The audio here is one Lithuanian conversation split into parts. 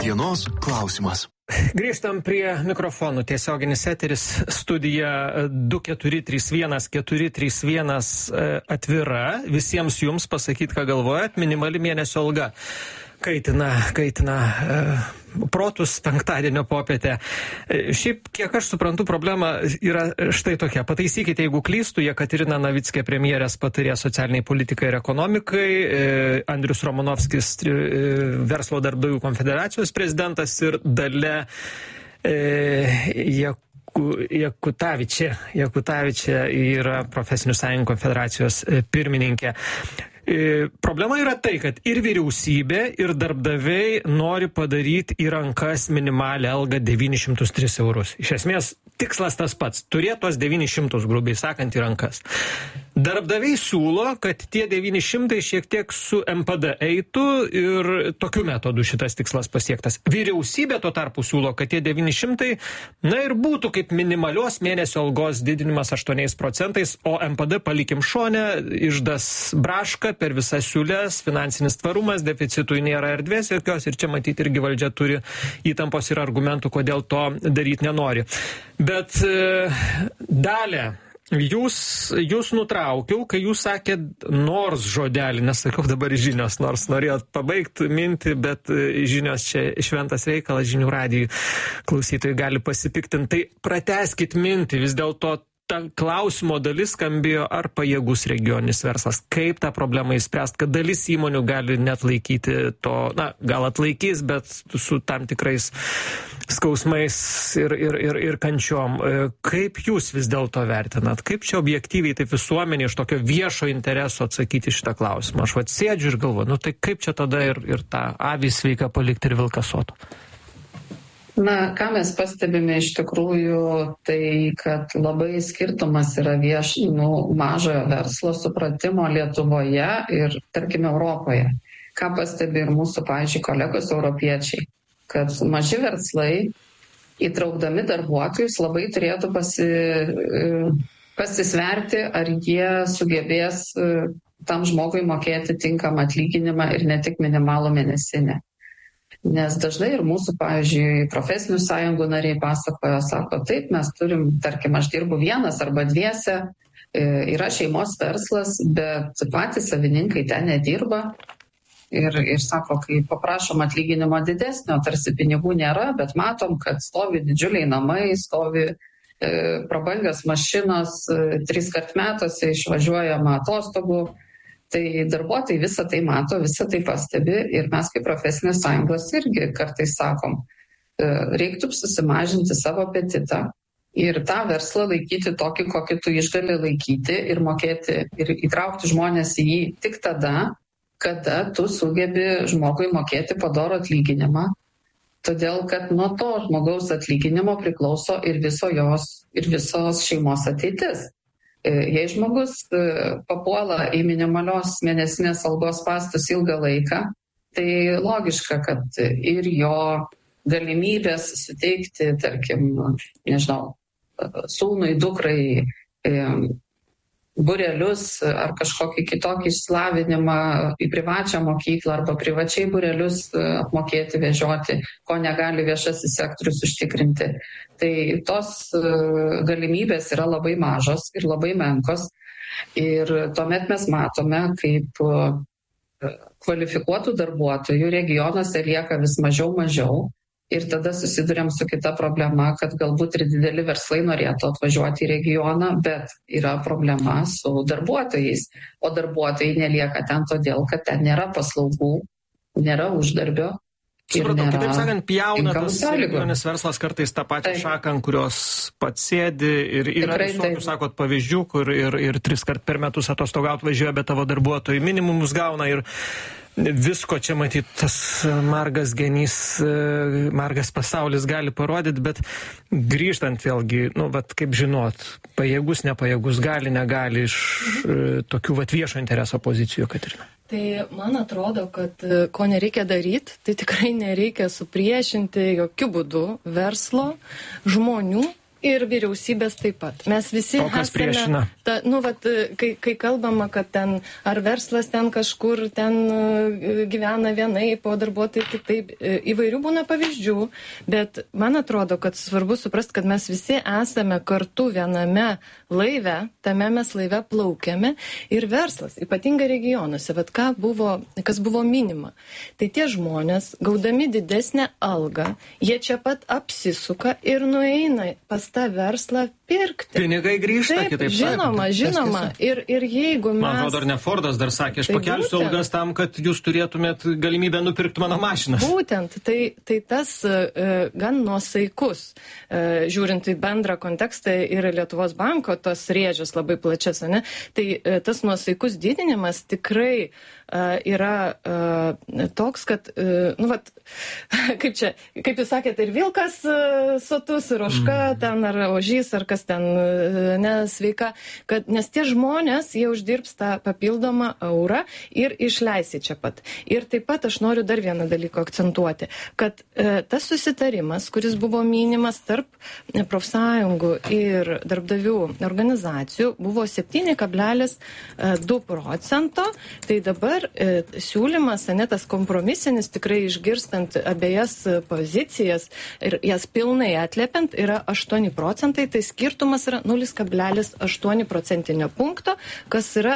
Dienos klausimas. Grįžtam prie mikrofonų. Tiesioginis eteris, studija 2431 atvira. Visiems jums pasakyti, ką galvojat. Minimali mėnesio alga kaitina protus penktadienio popietę. Šiaip, kiek aš suprantu, problema yra štai tokia. Pataisykite, jeigu klystu, Jekaterina Navickė, premjerės patarėja socialiniai politikai ir ekonomikai, Andrius Romanovskis, Verslo darbdavių konfederacijos prezidentas ir Dalia Jakutavičė yra Profesinių sąjungų konfederacijos pirmininkė. Problema yra tai, kad ir vyriausybė, ir darbdaviai nori padaryti į rankas minimalę algą 903 eurus. Iš esmės, tikslas tas pats - turėti tuos 900, grubiai sakant, į rankas. Darbdaviai siūlo, kad tie 900 šiek tiek su MPD eitų ir tokiu metodu šitas tikslas pasiektas. Vyriausybė tuo tarpu siūlo, kad tie 900, ir būtų kaip minimalios mėnesio algos didinimas 8%, o MPD palikim šone, išdas brašką per visas siūlės, finansinis tvarumas, deficitui nėra erdvės jokios ir čia matyti irgi valdžia turi įtampos ir argumentų, kodėl to daryti nenori. Bet Dalia, jūs nutraukiau, kai jūs sakėt nors žodelį, nesakau dabar žinios, nors norėjot pabaigti mintį, bet žinios čia šventas reikalas, žinių radijų klausytojai gali pasipiktinti. Tai pratęskit mintį, vis dėlto ta klausimo dalis skambėjo, ar pajėgus regioninis verslas, kaip tą problemą įspręst, kad dalis įmonių gali net laikyti to, gal atlaikys, bet su tam tikrais skausmais ir kančiom. Kaip jūs vis dėlto vertinat? Kaip čia objektyviai, taip visuomenė iš tokio viešo intereso atsakyti šitą klausimą? Aš sėdžiu ir galvoju, tai kaip čia tada ir tą avį sveiką palikti ir vilką sotų? Ką mes pastebime iš tikrųjų, tai kad labai skirtumas yra mažojo verslo supratimo Lietuvoje ir, tarkime, Europoje. Ką pastebi ir mūsų, pavyzdžiui, kolegos europiečiai, kad maži verslai, įtraukdami darbuotojus, labai turėtų pasisverti, ar jie sugebės tam žmogui mokėti tinkamą atlyginimą ir ne tik minimalų mėnesinę. Nes dažnai ir mūsų, pavyzdžiui, profesinių sąjungų nariai pasakoja, sako, taip, mes turim, tarkim, aš dirbu vienas arba dviese, yra šeimos verslas, bet patys savininkai ten nedirba. Ir sako, kai paprašom atlyginimo didesnio, tarsi pinigų nėra, bet matom, kad stovi didžiuliai namai, stovi prabangios mašinos, 3 kart metuose išvažiuojama atostogų. Tai darbuotojai visą tai mato, visą tai pastebi ir mes kaip profesinės sąjungos irgi kartais sakom, reiktų susimažinti savo apetitą ir tą verslą laikyti tokį, kokį tu išgali laikyti ir mokėti ir įtraukti žmonės į jį tik tada, kada tu sugebi žmogui mokėti padorų atlyginimą, todėl kad nuo to žmogaus atlyginimo priklauso ir visos šeimos ateitis. Jei žmogus papuola į minimalios mėnesinės algos spąstus ilgą laiką, tai logiška, kad ir jo galimybės suteikti, tarkim, sūnui, dukrai, būrelius ar kažkokį kitokį išsilavinimą į privačią mokyklą arba privačiai būrelius apmokėti, vežioti, ko negali viešasis sektorius užtikrinti. Tai tos galimybės yra labai mažos ir labai menkos. Ir tuomet mes matome, kaip kvalifikuotų darbuotojų regionuose lieka vis mažiau. Ir tada susiduriam su kita problema, kad galbūt ir dideli verslai norėtų atvažiuoti į regioną, bet yra problema su darbuotojais. O darbuotojai nelieka ten todėl, kad ten nėra paslaugų, nėra uždarbio. Supratau, kitaip sakant, pjauna tas regioninis verslas kartais tą pačią šaką, ant kurios pats sėdi ir yra visokių, sakot, pavyzdžių, kur ir 3 kart per metus atostogauti važiuoja, bet tavo darbuotojai minimumus gauna ir visko čia matyt tas margas genys, margas pasaulis gali parodyti, bet grįžtant vėlgi, kaip žinot, pajėgus, nepajėgus, gali, negali iš tokių viešo intereso pozicijų, Katerina. Tai man atrodo, kad ko nereikia daryti, tai tikrai nereikia supriešinti jokių būdų verslo, žmonių Ir vyriausybės taip pat. Mes visi esame, kai kalbama, kad ten ar verslas ten kažkur ten gyvena vienaip, o darbuotojai kitaip, įvairių būna pavyzdžių, bet man atrodo, kad svarbu suprasti, kad mes visi esame kartu viename laive, tame mes laive plaukiame ir verslas, ypatingai regionuose, bet kas buvo minima. Tai tie žmonės, gaudami didesnę algą, jie čia pat apsisuka ir nueina pas tą verslą pirkti. Pinigai grįžta, taip, kitaip žinoma. Ir jeigu mes... Man atrodo, ar ne Fordas dar sakė, aš pakelsiu algas tam, kad jūs turėtumėt galimybę nupirkti mano mašiną. Būtent, tai tas gan nuosaikus, žiūrint į bendrą kontekstą ir Lietuvos banko tos rėžės labai plačias, ne? Tai tas nuosaikus didinimas tikrai yra toks, kad, kaip jūs sakėte, ir vilkas sotus, ir ožka ten, ar ožys, ar kas ten nesveika, nes tie žmonės, jie uždirbs tą papildomą eurą ir išleisi čia pat. Ir taip pat aš noriu dar vieną dalyką akcentuoti, kad tas susitarimas, kuris buvo minimas tarp profsąjungų ir darbdavių organizacijų, buvo 7,2%, tai dabar siūlymas, tas kompromisinis, tikrai išgirstant abiejas pozicijas ir jas pilnai atliepiant, yra 8%, tai skirtumas yra 0,8 procentinio punkto, kas yra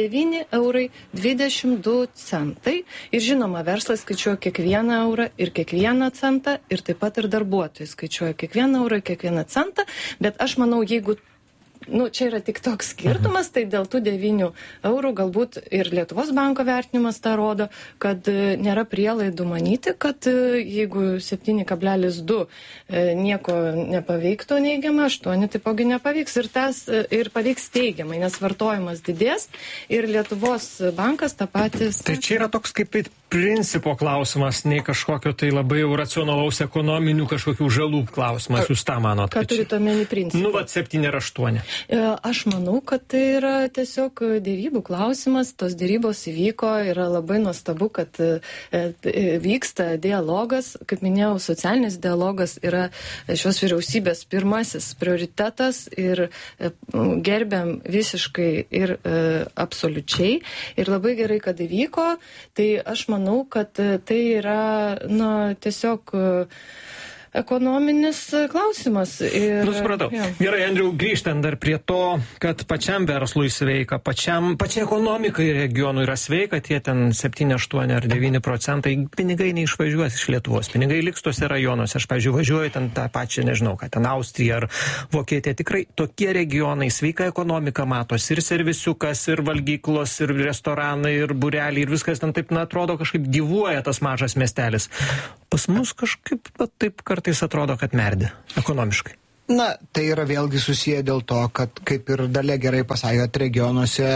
9,22 €. Ir žinoma, verslas skaičiuoja kiekvieną eurą ir kiekvieną centą, ir taip pat ir darbuotojai skaičiuoja kiekvieną eurą ir kiekvieną centą, bet aš manau, jeigu čia yra tik toks skirtumas, tai dėl tų 9 eurų galbūt ir Lietuvos banko vertinimas tą rodo, kad nėra prielaidų manyti, kad jeigu 7,2 nieko nepaveiktų neigiamą, 8 taipogi nepavyks ir pavyks teigiamai, nes vartojimas didės ir Lietuvos bankas tą patys. Tai čia yra toks kaip principo klausimas, nei kažkokio tai labai jau racionalaus ekonominių kažkokių žalų klausimas. Jūs tą manot? Ką turite omeny principą? 7 ir 8. Aš manau, kad tai yra tiesiog dėrybų klausimas. Tos dėrybos įvyko, yra labai nuostabu, kad vyksta dialogas. Kaip minėjau, socialinis dialogas yra šios vyriausybės pirmasis prioritetas ir gerbiam visiškai ir absoliučiai. Ir labai gerai, kad įvyko. Tai aš manau, kad tai yra tiesiog ekonominis klausimas. Supratau. Gerai, Andriau, grįžtant dar prie to, kad pačiam verslui sveika, pačiai ekonomikai regionų yra sveika, tie ten 7, 8 ar 9%, pinigai neišvažiuos iš Lietuvos, pinigai liks tose rajonuose. Aš, pavyzdžiui, važiuoju ten tą pačią, nežinau, kad ten Austrija ar Vokietija, tikrai tokie regionai, sveika ekonomika matos, ir servisiukas, ir valgyklos, ir restoranai, ir bureliai, ir viskas ten taip, atrodo, kažkaip gyvuoja tas mažas miestelis. Pas mus kažkaip taip kartais atrodo, kad merdi ekonomiškai. Tai yra vėlgi susiję dėl to, kad, kaip ir Dalia gerai pasakė, regionuose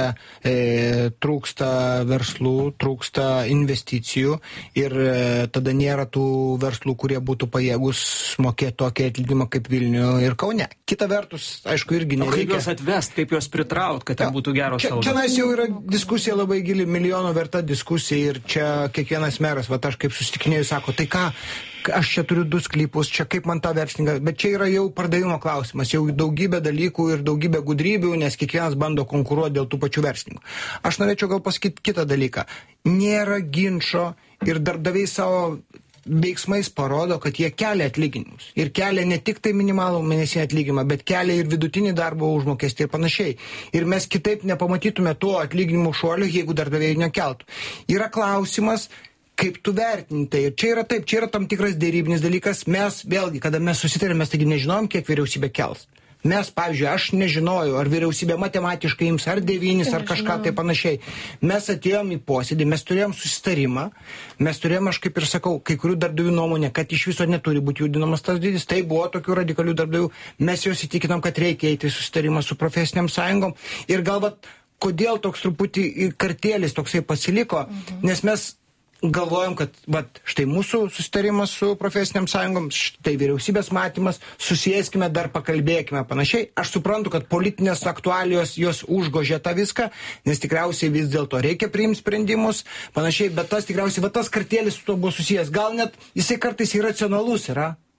trūksta verslų, trūksta investicijų ir tada nėra tų verslų, kurie būtų pajėgus mokėti tokį atlyginimą kaip Vilniuje ir Kaune. Kita vertus, aišku, irgi nereikia. Kaip juos atvest, kaip juos pritraut, kad ten būtų geros algos? Čia jau yra diskusija labai gili, milijono verta diskusija ir čia kiekvienas meras, aš kaip susitikinėjau, sako, tai ką, aš čia turiu 2 sklypus, čia kaip man tą verslininką, bet čia yra jau pardavimo klausimas, jau daugybė dalykų ir daugybė gudrybių, nes kiekvienas bando konkuruoti dėl tų pačių verslininkų. Aš norėčiau gal pasakyti kitą dalyką. Nėra ginčo ir darbdaviai savo veiksmais parodo, kad jie kelia atlyginimus. Ir kelia ne tik tai minimalų mėnesinį atlyginimą, bet kelia ir vidutinį darbo užmokestį ir panašiai. Ir mes kitaip nepamatytume to atlyginimų šuolio, jeigu darbdaviai nekeltų. Yra klausimas, kaip tu vertinti. Ir čia yra taip, čia yra tam tikras dėrybinis dalykas. Mes vėlgi, kada mes susitarėme, mes taigi nežinom, kiek vyriausybė kels. Mes, pavyzdžiui, aš nežinojau, ar vyriausybė matematiškai ims ar 9, ar kažką tai panašiai. Mes atėjom į posėdį, mes turėjom susitarimą, mes turėjom, aš kaip ir sakau, kai kurių darbdavių nuomonė, kad iš viso neturi būti judinamas tas dydis. Tai buvo tokių radikalių darbdavių. Mes juos įtikinom, kad reikia eiti į susitarimą su profesiniam sąjungom. Ir galbūt, kodėl toks truputį kartėlis toksai pasiliko, nes mes galvojam, kad štai mūsų susitarimas su profesiniam sąjungom, štai vyriausybės matymas, susėskime, dar pakalbėkime panašiai. Aš suprantu, kad politinės aktualijos jos užgožė tą viską, nes tikriausiai vis dėlto reikia priimti sprendimus, panašiai, bet tas tikriausiai, tas kartėlis su to buvo susijęs. Gal net jisai kartais iracionalus yra.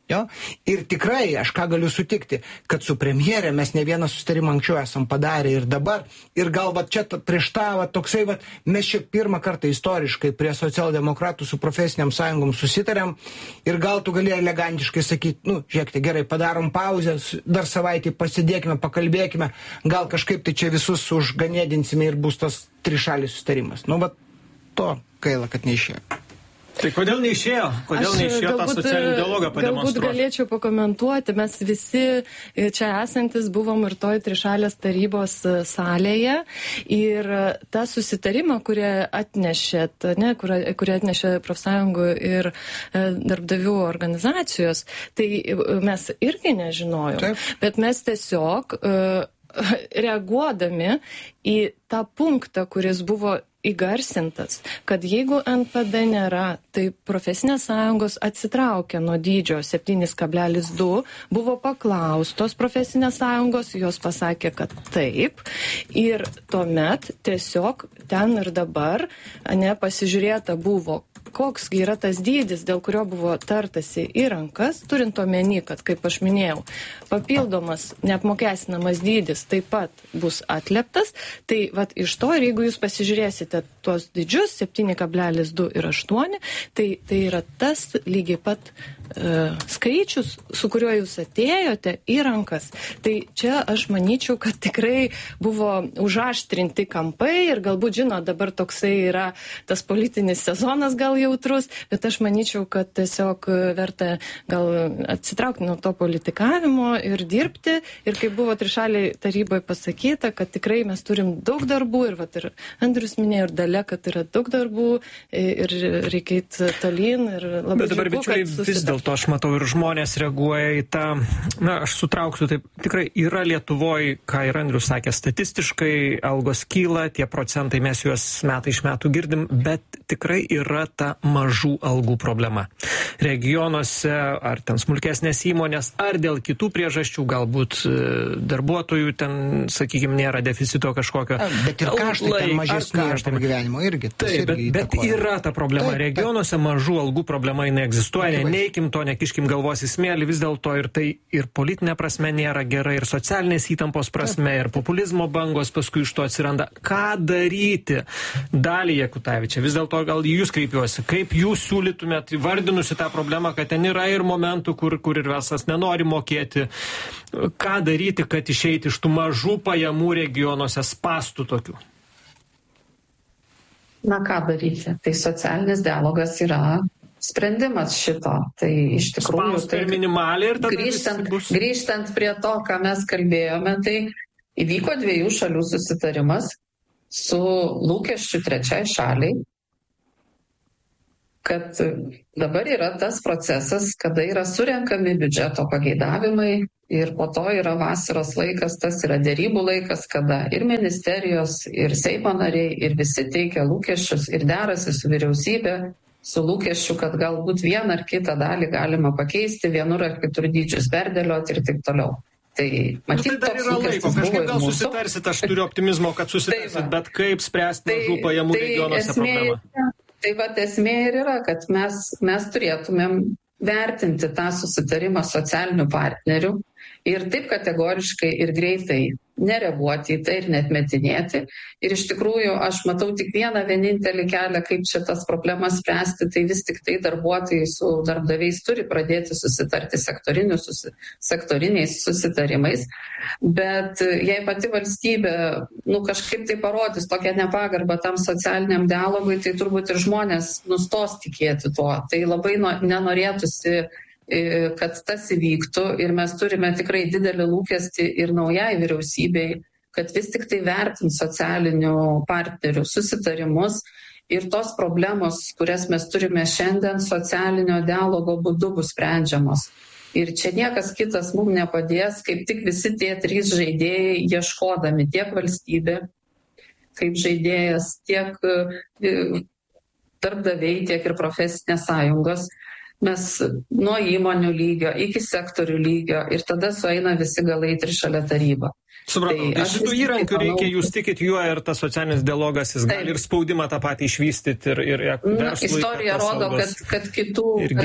Jo? Ir tikrai, aš ką galiu sutikti, kad su premjerė mes ne vieną susitarimą anksčiau esam padarę ir dabar. Ir gal va čia prieš tą va, toksai, va, mes čia pirmą kartą istoriškai prie socialdemokratų su profesiniam sąjungom susitarėm ir gal tu gali elegantiškai sakyti, nu, žiūrėkite, gerai, padarom pauzę, dar savaitį pasidėkime, pakalbėkime, gal kažkaip tai čia visus užganėdinsime ir bus tas trišalis susitarimas. Nu, va, to gaila, kad neišėjo. Tai kodėl neišėjo? Kodėl neišėjo tą socialinį dialogą pademonstruoti? Galbūt galėčiau pakomentuoti. Mes visi čia esantis buvom ir toj trišalės tarybos salėje ir tą susitarimą, kurį atnešėt, kurį atnešė profsąjungų ir darbdavių organizacijos, tai mes irgi nežinojom. Taip. Bet mes tiesiog reaguodami į tą punktą, kuris buvo įgarsintas, kad jeigu NPD nėra, tai profesinės sąjungos atsitraukia nuo dydžio 7,2, buvo paklaustos profesinės sąjungos, jos pasakė, kad taip, ir tuomet tiesiog ten ir dabar pasižiūrėta buvo, koksgi yra tas dydis, dėl kurio buvo tartasi į rankas, turint omeny, kad, kaip aš minėjau, papildomas neapmokestinamas dydis taip pat bus atleptas, tai vat iš to, ir jeigu jūs pasižiūrėsite tuos dydžius 7,2 ir 8, tai yra tas lygiai pat skaičius, su kuriuo jūs atėjote į rankas. Tai čia aš manyčiau, kad tikrai buvo užaštrinti kampai ir galbūt, žinot, dabar toksai yra tas politinis sezonas gal jautrus, bet aš manyčiau, kad tiesiog verta gal atsitraukti nuo to politikavimo ir dirbti. Ir kaip buvo trišaliai taryboje pasakyta, kad tikrai mes turim daug darbų ir vat ir Andrius minėjo ir Dalia, kad yra daug darbų ir reikia eiti tolyn ir labai bet dabar, bičiuliai, vis dėlto aš matau ir žmonės reaguoja į tą, na, aš sutrauksiu, taip tikrai yra Lietuvoje, ką ir Andrius sakė, statistiškai algos kyla, tie procentai mes juos metai iš metų girdim, bet tikrai yra ta mažų algų problema. Regionuose, ar ten smulkesnės įmonės, ar dėl kitų priežasčių, galbūt darbuotojų ten, sakykime, nėra deficito kažkokio. Bet ir kaštai ten mažesni iš gyvenimo irgi. Taip, bet yra ta problema. Taip. Regionuose mažų algų problema neegzistuoja. Neikim to, nekiškim galvos į smėlį, vis dėlto ir tai ir politinė prasme nėra gerai, ir socialinės įtampos prasme, ir populizmo bangos paskui iš to atsiranda. Ką daryti? Dalį Jakutavičią, vis dėlto gal jūs kreipiuosi. Kaip jūs siūlytumėt, įvardinusi tą problemą, kad ten yra ir momentų, kur ir Verslas nenori mokėti. Ką daryti, kad išeiti iš tų mažų pajamų regionuose spastų tokių? Na ką daryti? Tai socialinis dialogas yra sprendimas šito. Tai iš tikrųjų... Tai minimaliai ir tada grįžtant prie to, ką mes kalbėjome, tai įvyko 2 šalių susitarimas su lūkesčiu 3 šaliai, kad dabar yra tas procesas, kada yra surenkami biudžeto pageidavimai ir po to yra vasaros laikas, tas yra dėrybų laikas, kada ir ministerijos, ir Seimo nariai, ir visi teikia lūkesčius ir derasi su vyriausybė, su lūkesčiu, kad galbūt vieną ar kitą dalį galima pakeisti, vienur ar kitur dydžius perdėlioti ir taip toliau. Tai matyt, tai dar yra laiko, kažkaip gal susitarsit, aš turiu optimizmo, kad susitarsit, bet kaip spręsti mažų pajamų regionuose problemą? Tai vat esmė ir yra, kad mes turėtumėm vertinti tą susitarimą socialinių partnerių ir taip kategoriškai ir greitai nereaguoti į tai ir neatmetinėti. Ir iš tikrųjų aš matau tik vieną vienintelį kelią, kaip šitas problemas spręsti, tai vis tik tai darbuotojai su darbdaviais turi pradėti susitarti sektoriniais susitarimais. Bet jei pati valstybė kažkaip tai parodys tokią nepagarbą tam socialiniam dialogui, tai turbūt ir žmonės nustos tikėti tuo. Tai labai nenorėtųsi, kad tas įvyktų ir mes turime tikrai didelį lūkestį ir naujai vyriausybei, kad vis tik tai vertint socialinių partnerių susitarimus ir tos problemos, kurias mes turime šiandien, socialinio dialogo būdu bus sprendžiamos. Ir čia niekas kitas mums nepadės, kaip tik visi tie 3 žaidėjai ieškodami, tiek valstybė kaip žaidėjas, tiek darbdaviai, tiek ir profesinės sąjungos. Mes nuo įmonių lygio iki sektorių lygio ir tada sueina visi galai į trišalę tarybą. Supratau, tai šitų įrankių reikia, jūs tikit juo ir tas socialinis dialogas, jis gali ir spaudimą tą patį išvystyti ir verslui. Istorija rodo, kad kitų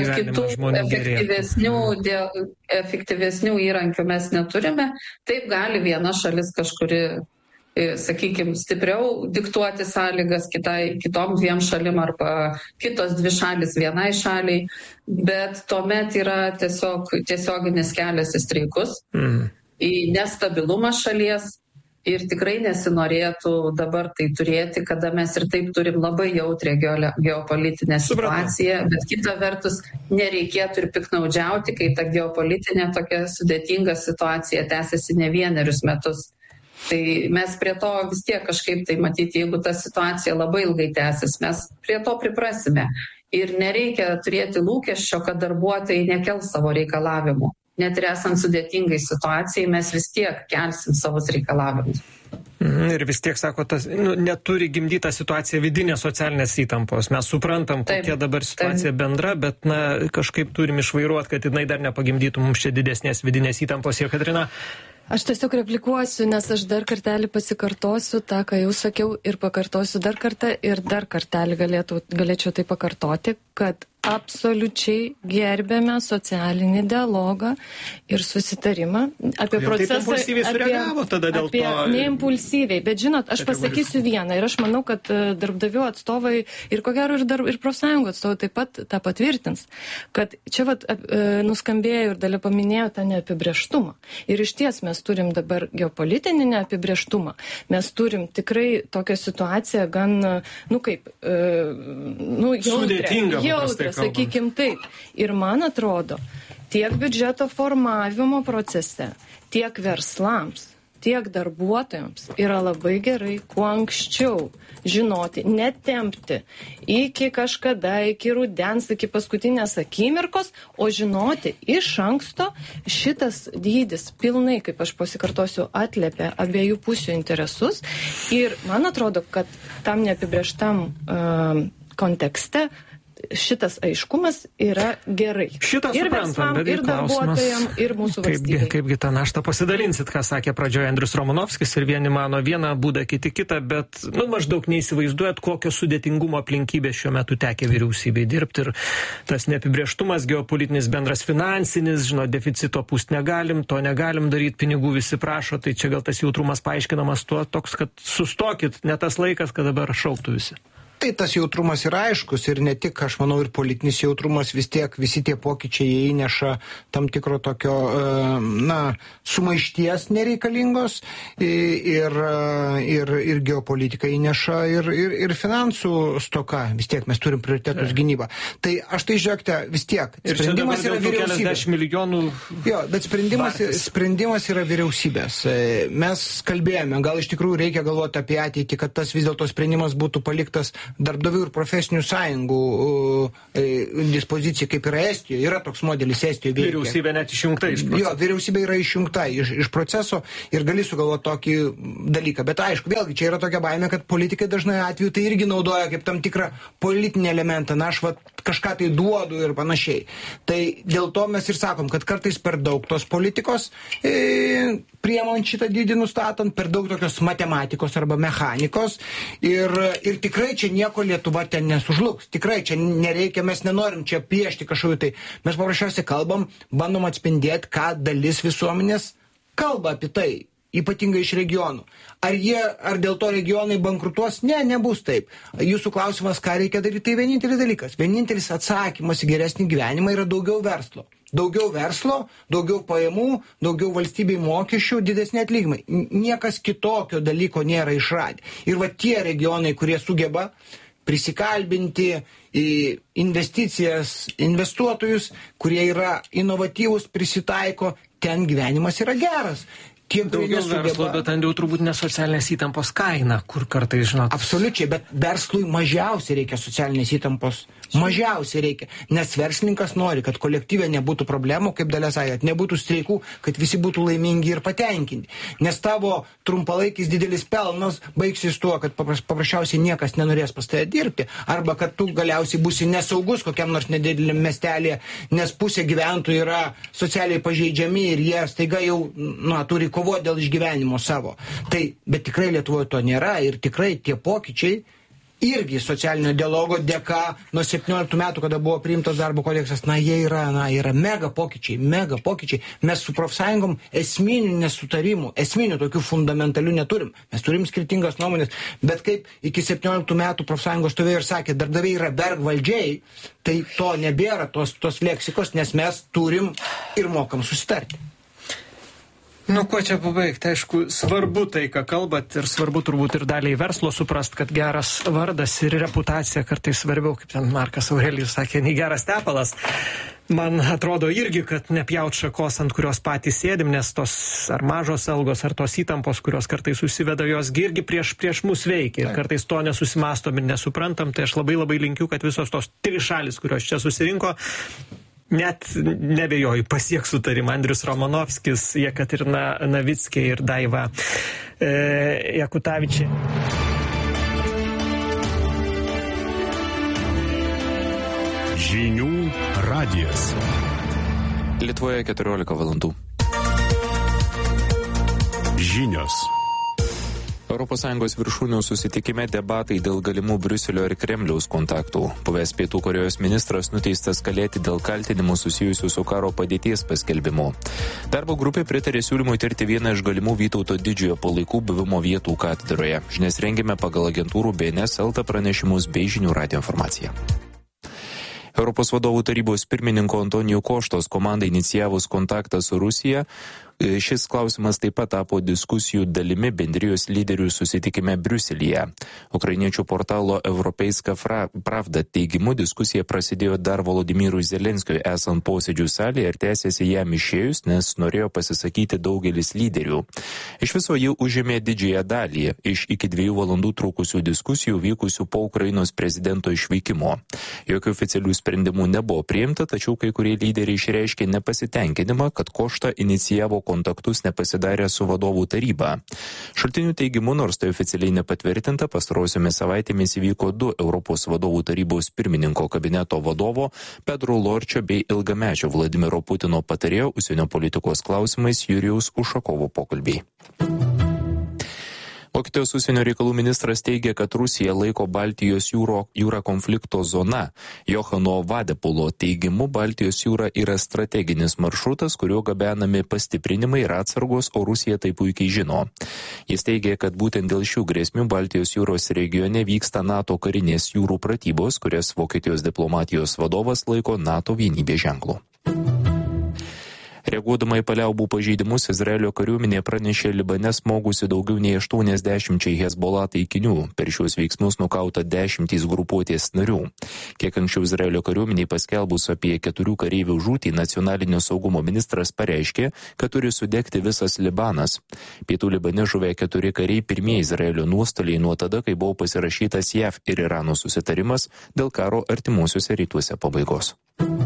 efektyvesnių įrankių mes neturime. Taip gali viena šalis kažkuri, sakykime, stipriau diktuoti sąlygas kitom dviem šalim arba kitos dvi šalis vienai šaliai, bet tuomet yra tiesioginis kelias į streikus. Į nestabilumą šalies ir tikrai nesinorėtų dabar tai turėti, kada mes ir taip turim labai jautrią geopolitinę situaciją, bet kita vertus nereikėtų ir piknaudžiauti, kai ta geopolitinė tokia sudėtinga situacija tęsiasi ne vienerius metus. Tai mes prie to vis tiek kažkaip tai matyti, jeigu ta situacija labai ilgai tęsis, mes prie to priprasime. Ir nereikia turėti lūkesčio, kad darbuotojai nekels savo reikalavimų. Net ir esant sudėtingai situacijai, mes vis tiek kelsim savus reikalavimus. Ir vis tiek, sako, neturi gimdyta situacija vidinės socialinės įtampos. Mes suprantam, kokia dabar situacija bendra, bet kažkaip turim išvairuoti, kad jinai dar nepagimdytų mums čia didesnės vidinės įtampos. Ir Katrina. Aš tiesiog replikuosiu, nes aš dar kartelį pasikartosiu tą, ką jau sakiau, ir pakartosiu dar kartą ir dar kartelį galėčiau tai pakartoti, kad absoliučiai gerbėme socialinį dialogą ir susitarimą apie procesą. Taip impulsyviai sureagavo tada dėl to. Neimpulsyviai, bet žinot, aš pasakysiu vieną ir aš manau, kad darbdavių atstovai ir ko gero ir profsąjungų atstovai taip pat tą patvirtins, kad čia nuskambėjo ir Dalia paminėjo tą neapibrėžtumą. Ir iš ties mes turim dabar geopolitinį neapibrėžtumą. Mes turim tikrai tokią situaciją gan, jautrę, sakykim taip. Ir man atrodo, tiek biudžeto formavimo procese, tiek verslams, tiek darbuotojams yra labai gerai kuo anksčiau žinoti, netempti iki kažkada, iki rudens, iki paskutinės akimirkos, o žinoti iš anksto šitas dydis pilnai, kaip aš pasikartosiu, atliepia abiejų pusių interesus. Ir man atrodo, kad tam neapibrėžtam kontekste šitas aiškumas yra gerai. Šitą ir suprantam, ir darbuotojam, ir mūsų valstybei. Kaipgi tą naštą pasidalinsit, ką sakė pradžioje Andrius Romanovskis, ir vieni mano vieną būdą, kiti kitą, bet maždaug neįsivaizduojat, kokio sudėtingumo aplinkybės šiuo metu tekia vyriausybei dirbti, ir tas neapibrėžtumas geopolitinis, bendras finansinis, deficito pūst negalim, to negalim daryti, pinigų visi prašo, tai čia gal tas jautrumas paaiškinamas tuo toks, kad sustokit, ne tas laikas, kad dabar šauktų visi. Tai tas jautrumas yra aiškus ir ne tik, aš manau, ir politinis jautrumas, vis tiek visi tie pokyčiai įneša tam tikro tokio, sumaišties nereikalingos ir geopolitika įneša ir finansų stoka, vis tiek mes turim prioritetus gynybą. Tai aš tai žiūrėkite, vis tiek, sprendimas yra vyriausybės. Milijonų... Jo, bet sprendimas yra vyriausybės. Mes kalbėjome, gal iš tikrųjų reikia galvoti apie ateitį, kad tas vis dėlto sprendimas būtų paliktas darbdavių ir profesinių sąjungų dispozicija, kaip yra Estijoje. Yra toks modelis Estijoje veikia. Vyriausybė net išjungta iš proceso. Jo, vyriausybė yra išjungta iš proceso ir gali sugalvoti tokį dalyką. Bet aišku, vėlgi, čia yra tokia baimė, kad politikai dažnai atveju tai irgi naudoja kaip tam tikrą politinį elementą. Aš kažką tai duodu ir panašiai. Tai dėl to mes ir sakom, kad kartais per daug tos politikos priemant šitą dydį nustatant, per daug tokios matematikos arba mechanikos ir tikrai čia nieko Lietuva ten nesužlugs. Tikrai čia nereikia, mes nenorim čia piešti kažkokį tai. Mes paprasčiausiai kalbam, bandom atspindėti, ką dalis visuomenės kalba apie tai, ypatingai iš regionų. Ar dėl to regionai bankrutuos? Ne, nebus taip. Jūsų klausimas, ką reikia daryti, tai vienintelis dalykas. Vienintelis atsakymas į geresnį gyvenimą yra daugiau verslo. Daugiau verslo, daugiau pajamų, daugiau valstybei mokesčių, didesni atlyginimai. Niekas kitokio dalyko nėra išradę. Ir tie regionai, kurie sugeba prisikalbinti į investicijas, investuotojus, kurie yra inovatyvūs, prisitaiko, ten gyvenimas yra geras. Daugiau verslo, bet ten jau turbūt ne socialinės įtampos kaina, kur kartais, Absoliučiai, bet verslui mažiausiai reikia socialinės įtampos Mažiausiai reikia. Nes verslininkas nori, kad kolektyve nebūtų problemų, kaip Dalia sakė, nebūtų streikų, kad visi būtų laimingi ir patenkinti. Nes tavo trumpalaikis didelis pelnas baigsis tuo, kad paprasčiausiai niekas nenorės pas tave dirbti. Arba kad tu galiausiai būsi nesaugus kokiam nors nedideliam miestelėje, nes pusė gyventojų yra socialiai pažeidžiami ir jie staiga jau turi kovoti dėl išgyvenimo savo. Bet tikrai Lietuvoje to nėra ir tikrai tie pokyčiai irgi socialinio dialogo dėka nuo 17 metų, kada buvo priimtas darbo kodeksas, jie yra mega pokyčiai. Mes su profsąjungom esminių nesutarimų, esminių tokių fundamentalių neturim. Mes turim skirtingas nuomonės, bet kaip iki 17 metų profsąjungos stovėjo ir sakė, darbdaviai yra vergvaldžiai, tai to nebėra, tos leksikos, nes mes turim ir mokam susitarti. Kuo čia pabaigti? Aišku, svarbu tai, ką kalbat ir svarbu turbūt ir daliai verslo suprast, kad geras vardas ir reputacija kartais svarbiau, kaip ten Markas Aurelijus sakė, nei geras tepalas. Man atrodo irgi, kad nepjaut šakos, ant kurios patys sėdim, nes tos ar mažos algos, ar tos įtampos, kurios kartais susiveda, jos irgi prieš mus veikia. Ir kartais to nesusimastom ir nesuprantam. Tai aš labai linkiu, kad visos tos 3 šalis, kurios čia susirinko, net nebejoju, pasieks sutarimą. Andrius Romanovskis, Jekaterina Navickė ir Daiva Jakutavičiai. Žinių radijas. Lietuvoje 14 valandų. Žinios. ES viršūnių susitikime debatai dėl galimų Briuselio ir Kremliaus kontaktų. Buvęs Pietų Korėjos ministras nuteistas kalėti dėl kaltinimų susijusių su karo padėties paskelbimu. Darbo grupė pritarė siūlymui tirti vieną iš galimų Vytauto Didžiojo palaikų buvimo vietų katedroje. Žinias rengėme pagal agentūrų BNS LT pranešimus bei Žinių radijo informaciją. Europos vadovų tarybos pirmininko Antonijo Koštos komandai inicijavus kontaktą su Rusija, šis klausimas taip pat tapo diskusijų dalimi bendrijos lyderių susitikime Briuselyje. Ukrainiečių portalo Europeiska Pravda teigimu diskusija prasidėjo dar Volodymyrui Zelenskiui esant posėdžių salėje ir tęsėsi jam išėjus, nes norėjo pasisakyti daugelis lyderių. Iš viso ji užėmė didžiąją dalį iš iki 2 valandų trukusių diskusijų vykusių po Ukrainos prezidento išvykimo. Jokių oficialių sprendimų nebuvo priimta, tačiau kai kurie lyderiai išreiškė nepasitenkinimą, kad Košta inicijavo kontaktus nepasidarė su vadovų taryba. Šaltinių teigimu, nors tai oficialiai nepatvirtinta, pastarosiomis savaitėmis įvyko 2 Europos vadovų tarybos pirmininko kabineto vadovo Pedro Lorčio bei ilgamečio Vladimiro Putino patarėjo užsienio politikos klausimais Jurijaus Ušakovo pokalbiai. Vokietijos užsienio reikalų ministras teigia, kad Rusija laiko Baltijos jūrą konflikto zona. Johano Vadepulo teigimu, Baltijos jūra yra strateginis maršrutas, kuriuo gabenami pastiprinimai ir atsargos, o Rusija tai puikiai žino. Jis teigia, kad būtent dėl šių grėsmių Baltijos jūros regione vyksta NATO karinės jūrų pratybos, kurias Vokietijos diplomatijos vadovas laiko NATO vienybės ženklu. Reaguodama į paliaubų pažeidimus, Izraelio kariuomenė pranešė Libane smogusi daugiau nei 80 Hezbollah taikinių. Per šiuos veiksmus nukauta 10 grupuotės narių. Kiek anksčiau Izraelio kariuomeniai paskelbus apie 4 kareivių žūtį, nacionalinio saugumo ministras pareiškė, kad turi sudegti visas Libanas. Pietų Libane žuvę 4 kariai pirmieji Izraelio nuostoliai nuo tada, kai buvo pasirašytas JAV ir Irano susitarimas dėl karo artimuosiuose rytuose pabaigos.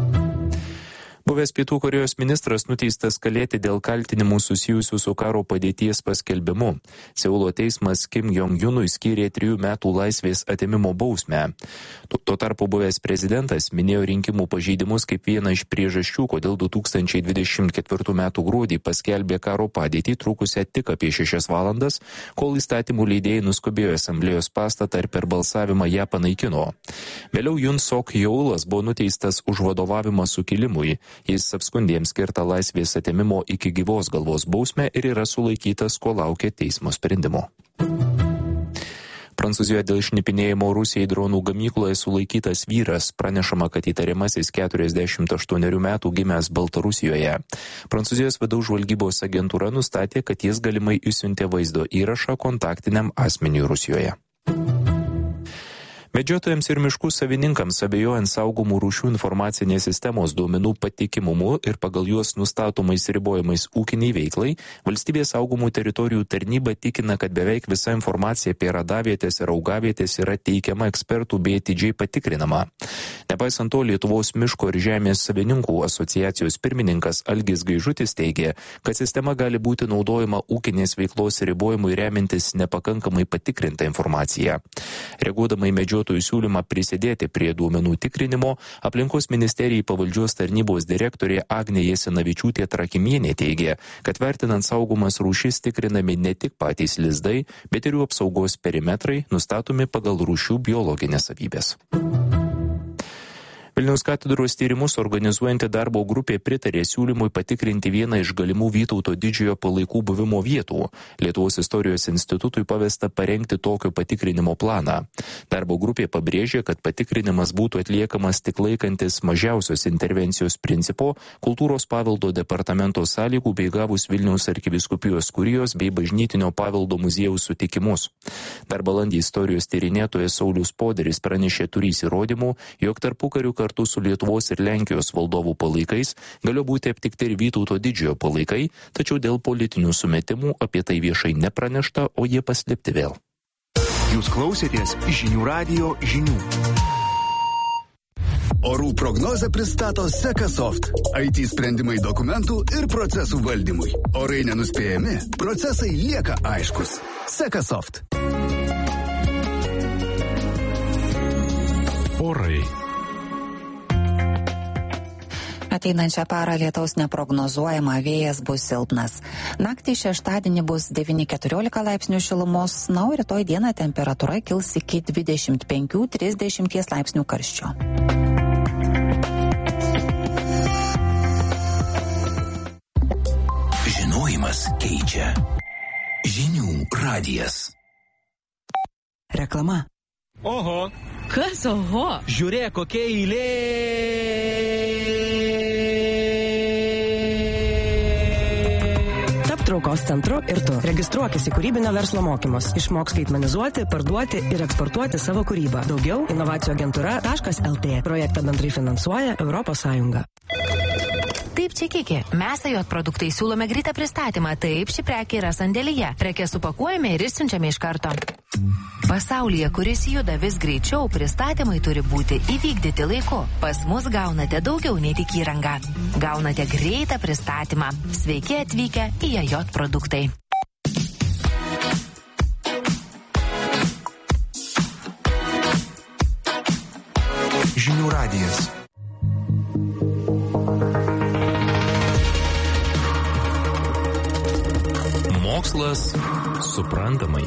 Buvęs Pietų Korėjos ministras nuteistas kalėti dėl kaltinimų susijusių su karo padėties paskelbimu. Seulo teismas Kim Jong-unui skyrė 3 metų laisvės atėmimo bausmę. Tuo tarpu buvęs prezidentas minėjo rinkimų pažeidimus kaip vieną iš priežasčių, kodėl 2024 metų gruodį paskelbė karo padėtį trukusią tik apie 6 valandas, kol įstatymų leidėjai nuskubėjo asamblėjos pastatą ir per balsavimą ją panaikino. Vėliau Jun Sok Jeulas buvo nuteistas už vadovavimą sukilimui. Jis apskundė jam skirtą laisvės atėmimo iki gyvos galvos bausmę ir yra sulaikytas, kol laukia teismo sprendimo. Prancūzijoje dėl šnipinėjimo Rusijai dronų gamykloje sulaikytas vyras. Pranešama, kad įtariamasis 48 metų gimęs Baltarusijoje. Prancūzijos vidaus žvalgybos agentūra nustatė, kad jis galimai išsiuntė vaizdo įrašą kontaktiniam asmeniui Rusijoje. Medžiotojams ir miškų savininkams abejojant saugomų rūšių informacinės sistemos duomenų patikimumu ir pagal juos nustatomais ribojimais ūkiniai veiklai, valstybės saugomų teritorijų tarnyba tikina, kad beveik visa informacija apie radavietės ir augavietės yra teikiama ekspertų bei atidžiai patikrinama. Nepaisant to, Lietuvos miško ir žemės savininkų asociacijos pirmininkas Algis Gaižutis teigė, kad sistema gali būti naudojama ūkinės veiklos ribojimui remintis nepakankamai patikrintą informaciją. Reaguodama į medžiotojų siūlymą prisidėti prie duomenų tikrinimo, aplinkos ministerijai pavaldžios tarnybos direktorė Agnė Jasinavičiūtė Trakimienė teigė, kad vertinant saugomas rūšis tikrinami ne tik patys lizdai, bet ir jų apsaugos perimetrai nustatomi pagal rūšių biologinės savybės. Vilniaus katedros tyrimus organizuojanti darbo grupė pritarė siūlymui patikrinti vieną iš galimų Vytauto didžiojo palaikų buvimo vietų. Lietuvos istorijos institutui pavesta parengti tokio patikrinimo planą. Darbo grupė pabrėžė, kad patikrinimas būtų atliekamas tik laikantis mažiausios intervencijos principo, kultūros paveldo departamento sąlygų bei gavus Vilniaus arkivyskupijos kurijos bei bažnytinio paveldo muziejaus sutikimus. Dar balandį istorijos tyrinėtojas Saulius Poderis pranešė turys įrodymų, jog tarpukariu kartu su Lietuvos ir Lenkijos valdovų palaikais galėjo būti aptikti ir Vytauto didžiojo palaikai, tačiau dėl politinių sumetimų apie tai viešai nepranešta, o jie paslėpti vėl. Jūs klausėtės Žinių radijo žinių. Orų prognozę pristato Sekasoft. IT sprendimai dokumentų ir procesų valdymui. Orai nenuspėjami, procesai lieka aiškus. Sekasoft. Orai. Ateinančią parą lietaus neprognozuojama, vėjas bus silpnas. Naktį šeštadienį bus 9-14 laipsnių šilumos, na, o rytoj dieną temperatūra kils iki 25-30 laipsnių karščio. Žinojimas keičia. Žinių radijas. Reklama. Oho. Kas oho? Žiūrėk, kokia eilė. Tap traukos centru ir tu. Registruokis į kūrybinio verslo mokymus. Išmok skaitmenizuoti, parduoti ir eksportuoti savo kūrybą. Daugiau inovacijų-agentūra.lt. Projektą bendrai finansuoja Europos Sąjunga. Taip, Čekikė, mes AJ produktai siūlome greitą pristatymą, taip ši prekė yra sandėlyje. Prekės supakuojame ir išsiunčiame iš karto. Pasaulyje, kuris juda vis greičiau, pristatymai turi būti įvykdyti laiku. Pas mus gaunate daugiau nei tik įrangą. Gaunate greitą pristatymą. Sveiki atvykę į AJ produktai. Žinių radijas. Mokslas suprantamai.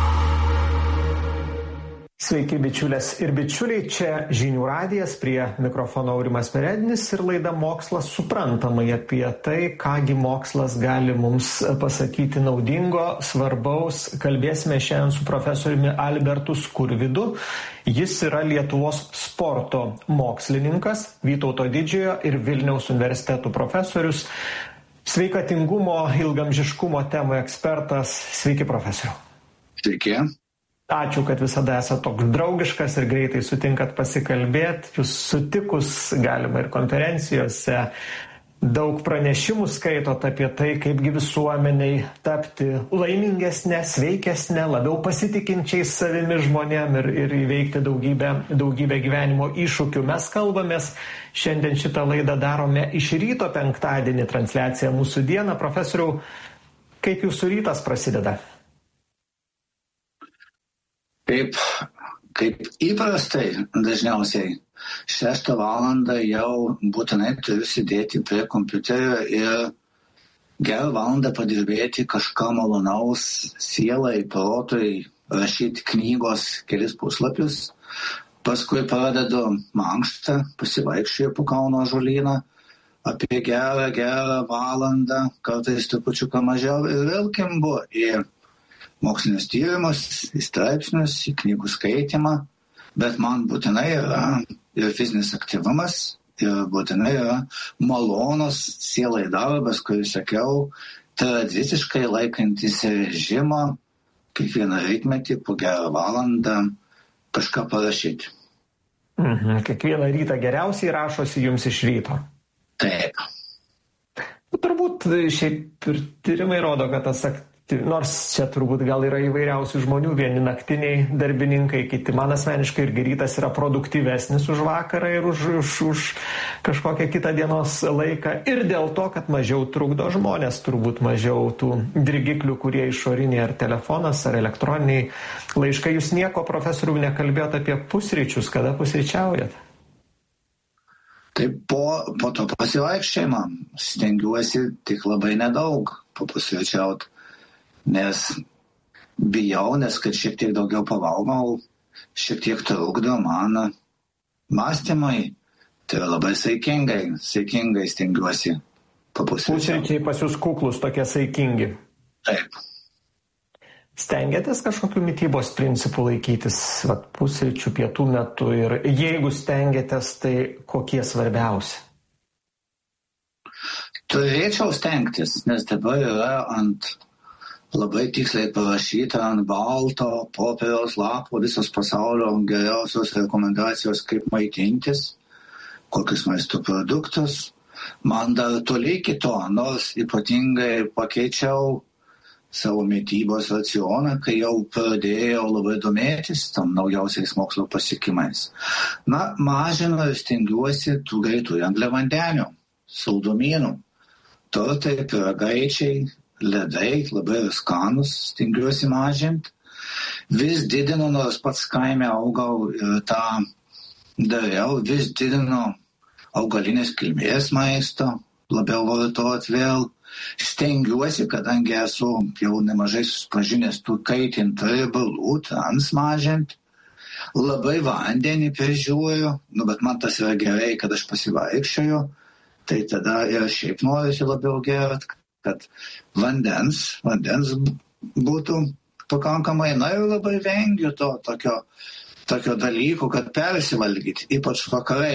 Sveiki, bičiulės ir bičiuliai, čia Žinių radijas, prie mikrofono Aurimas Peredinis ir laida Mokslas suprantamai apie tai, kągi mokslas gali mums pasakyti naudingo, svarbaus. Kalbėsime šiandien su profesoriumi Albertu Skurvydu. Jis yra Lietuvos sporto mokslininkas, Vytauto didžiojo ir Vilniaus universitetų profesorius, sveikatingumo, ilgamžiškumo temų ekspertas. Sveiki, profesoriau. Sveiki. Ačiū, kad visada esate toks draugiškas ir greitai sutinkat pasikalbėti. Jūs sutikus galima ir konferencijose daug pranešimų skaitot apie tai, kaipgi visuomeniai tapti laimingesnė, sveikesnė, labiau pasitikinčiais savimi žmonėm ir įveikti daugybę gyvenimo iššūkių. Mes kalbamės, šiandien šitą laidą darome iš ryto, penktadienį transliacija mūsų dieną. Profesoriau, kaip jūsų rytas prasideda? Kaip įprastai dažniausiai 6 valandą jau būtinai turiu sėdėti prie kompiuterio ir gerą valandą padirbėti kažką malonaus sielai, protui, rašyti knygos kelis puslapius. Paskui pradedu mankštą, pasivaikščioju po Kauno ąžuolyną apie gerą valandą, kartais trupučiuką mažiau ir vėl kimbu į mokslinius tyrimus, į straipsnius, į knygų skaitimą, bet man būtinai yra ir fizinis aktyvumas, ir būtinai yra malonus sielai darbas, kurį sakiau, tradiciškai laikantis režimo, kiekvieną rytmetį po gerą valandą kažką parašyti. Kiekvieną rytą geriausiai rašosi jums iš ryto. Taip. Turbūt šiaip ir tyrimai rodo, kad nors čia turbūt gal yra įvairiausių žmonių, vieni naktiniai darbininkai, kiti man asmeniškai irgi rytas yra produktyvesnis už vakarą ir už kažkokią kitą dienos laiką. Ir dėl to, kad mažiau trukdo žmonės, turbūt mažiau tų dirgiklių, kurie išoriniai ar telefonas, ar elektroniniai laiškai. Jūs nieko, profesoriau, nekalbėjot apie pusryčius, kada pusryčiaujat? Tai po to pasivaikščiojimą stengiuosi tik labai nedaug papusryčiauti. Nes bijau, kad šiek tiek daugiau pavalgau, šiek tiek trukdo man mąstymai. Tai yra labai saikingai stengiuosi papusryčiauti. Pusryčiai pas jūs kuklus tokie saikingi. Taip. Stengiatės kažkokių mitybos principų laikytis pusryčių pietų metu ir jeigu stengiatės, tai kokie svarbiausi? Turėčiau stengtis, nes dabar yra labai tiksliai parašyta ant balto popieriaus lapo visos pasaulio geriausios rekomendacijos, kaip maitintis, kokius maisto produktus. Man dar toli iki to, nors ypatingai pakeičiau savo mitybos racioną, kai jau pradėjau labai domėtis tam naujausiais mokslo pasiekimais. Mažinu ir stengiuosi tų greitųjų angliavandenių, saldumynų, tortai, pyragaičiai, ledai, labai skanus, stengiuosi mažinti. Vis didinu, nors pats kaime augau ir tą dariau, vis didinu augalinės kilmės maisto, labiau vartoti vėl. Stengiuosi, kadangi esu jau nemažai susipažinęs tų kaitintų riebalų, trans mažinti. Labai vandenį prižiūriu, bet man tas yra gerai, kad aš pasivaikščioju, tai tada ir šiaip norisi labiau gert, kad vandens būtų pakankamai, ir labai vengiu to tokio dalyko, kad persivalgyti, ypač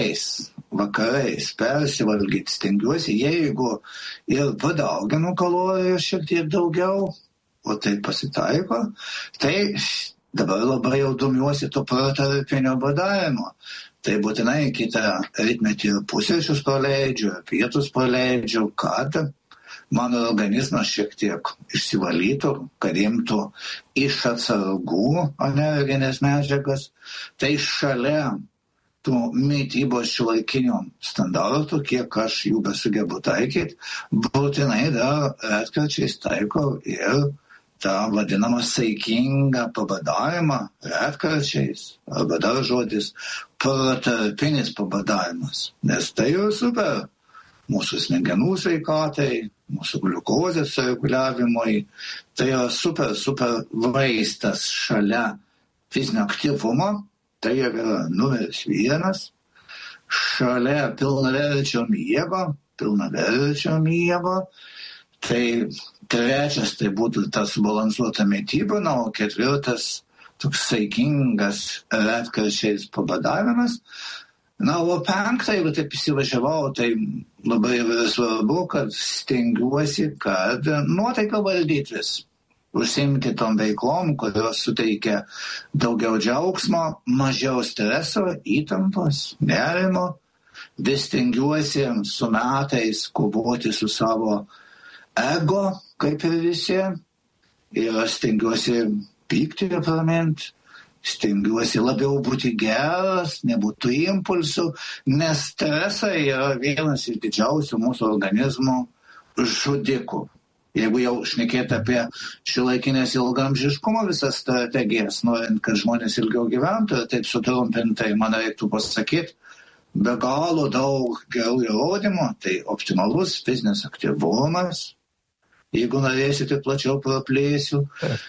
vakarais persivalgyti stengiuosi, jeigu ir padauginu kalorijų šiek tiek daugiau, o tai pasitaiko, tai dabar labai jau domiuosi to protarpinio badavimo. Tai būtinai kitą rytmetį pusryčius praleidžiu, pietus praleidžiu, kad mano organizmas šiek tiek išsivalytų, kad imtų iš atsargų alerginės medžiagas. Tai šalia tų mitybos šiuolaikinių standartų, kiek aš jų besugebu taikyti, būtinai dar retkarčiais taiko ir tą vadinamą saikingą pabadavimą retkarčiais, arba dar žodis protarpinis pabadavimas, nes tai jau super mūsų smegenų sveikatai, mūsų gliukozės reguliavimui, tai yra super vaistas šalia fizinio aktyvumo, tai yra numeris 1, šalia pilnaverčio miego, tai 3 tai būtų tas subalansuota mityba, o 4 toks saikingas retkarčiais pabadavimas. O 5, jeigu taip įsivažiavau, tai labai svarbu, kad stengiuosi, kad nuotaiką valdytis, užsiimti tom veiklom, kurios suteikia daugiau džiaugsmo, mažiau streso, įtampos, nerimo. Vis stengiuosi su metais kovoti su savo ego, kaip ir visi, ir stengiuosi pykti reprament, stengiuosi labiau būti geras, nebūtų impulsų, nes stresai yra vienas iš didžiausių mūsų organizmo žudikų. Jeigu jau šnekėti apie šiuolaikinės ilgaamžiškumo visas strategijas, norint, kad žmonės ilgiau gyventų, taip sutrumpintai, man reiktų pasakyti, be galo daug gerų įrodymų, tai optimalus fizinis aktyvumas, jeigu norėsite plačiau praplėsiu,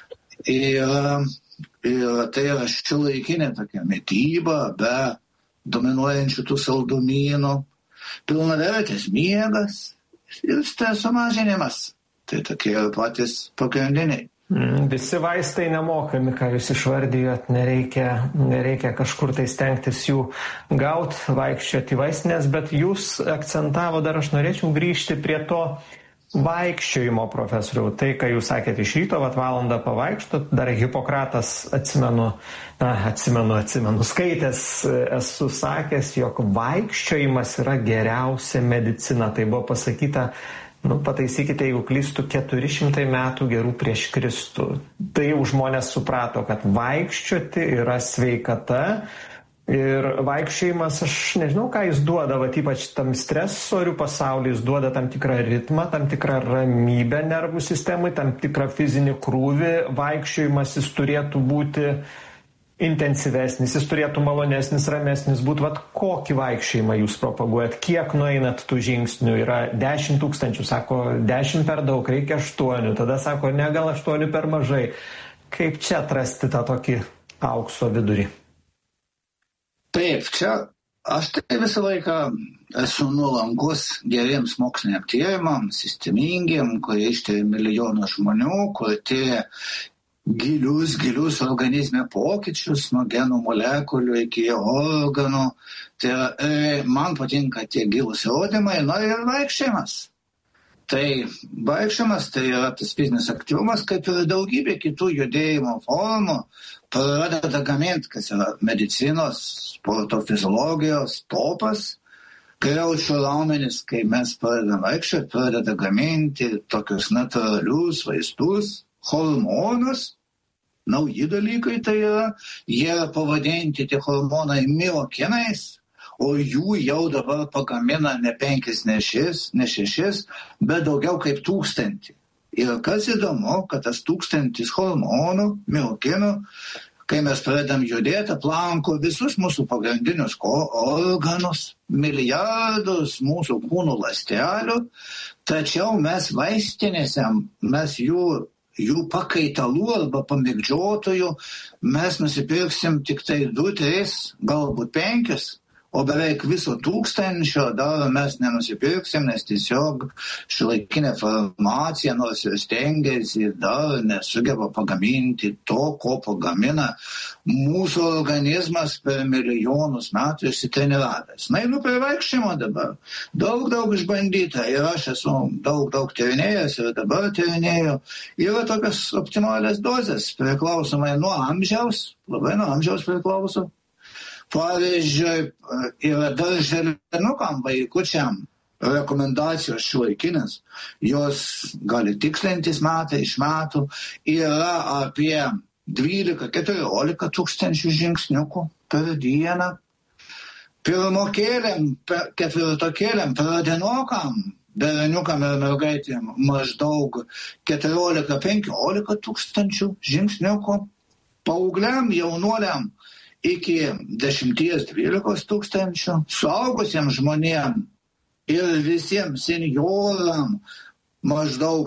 ir tai yra šiuolaikinė tokia mityba be dominuojančių tų saldumynų, pilnavertis miegas ir streso mažinimas. Tai tokie yra patys pagrindiniai. Visi vaistai nemokami, ką jūs išvardijot, nereikia kažkur tai stengtis jų gauti, vaikščioti į vaistinės, bet jūs akcentavo, dar aš norėčiau grįžti prie to vaikščiojimo, profesoriau, tai, ką jūs sakėte iš ryto, valandą pavaikštot, dar Hipokratas, atsimenu, skaitęs, esu sakęs, jog vaikščiojimas yra geriausia medicina. Tai buvo pasakyta, pataisykite, jeigu klystu, 400 metų gerų prieš Kristų. Tai jau žmonės suprato, kad vaikščioti yra sveikata. Ir vaikščiojimas, aš nežinau, ką jis duoda, ypač tam stresorių pasaulyje, jis duoda tam tikrą ritmą, tam tikrą ramybę nervų sistemai, tam tikrą fizinį krūvį. Vaikščiojimas jis turėtų būti intensyvesnis, jis turėtų malonesnis, ramesnis būti. Kokį vaikščiojimą jūs propaguojat? Kiek nueinat tų žingsnių? Yra 10 000, sako, 10 per daug, reikia 8. Tada sako, ne, gal 8 per mažai. Kaip čia atrasti tą tokį aukso vidurį? Taip, čia aš tai visą laiką esu nuolankus geriems moksliniam tyrimams, sistemingiam, kurie ištyria milijonų žmonių, kurie tyria gilius organizme pokyčius, nuo genų molekulių iki organų. Tai man patinka tie gilūs įrodymai, ir vaikščiojimas. Tai vaikščiojimas tai yra tas fizinis aktyvumas, kaip ir daugybė kitų judėjimo formų, pradeda gaminti, kas yra medicinos, sporto fiziologijos topas. Kriaušių raumenys, kai mes pradedam vaikščioti, pradeda gaminti tokius natūralius vaistus, hormonus. Nauji dalykai tai yra, jie yra pavadinti tie hormonai miokinais, o jų jau dabar pagamina ne 5, ne 6, bet daugiau kaip 1000. Ir kas įdomu, kad tas 1000 hormonų, miokinų, kai mes pradedam judėti, aplanko visus mūsų pagrindinius organus, milijardus mūsų kūnų ląstelių, tačiau mes vaistinėse, mes jų pakaitalų arba pamėgdžiotojų, mes nusipirksim tik tai 2, 3, galbūt 5. O beveik viso 1000 dar mes nenusipirksim, nes tiesiog šiuolaikinė farmacija, nors ir stengiasi, dar nesugeba pagaminti to, ko pagamina mūsų organizmas per milijonus metų išsitreniravęs. Einu prie vaikščiojimo dabar. Daug išbandyta ir aš esu daug tyrinėjęs ir dabar tyrinėju. Yra tokios optimalias dozės, priklausomai nuo amžiaus, labai nuo amžiaus priklauso. Pavyzdžiui, yra darželinukam, vaikučiam rekomendacijos šiuolaikinės, jos gali tikslintis metai iš metų, yra apie 12-14 tūkstančių žingsniukų per dieną. Pirmokėliam, ketvirtokėliam, pradinokam, berniukam ir mergaitėm maždaug 14-15 tūkstančių žingsniukų, paaugliam, jaunuoliam iki 10-12 tūkstančių, suaugusiems žmonėm ir visiems senjoram maždaug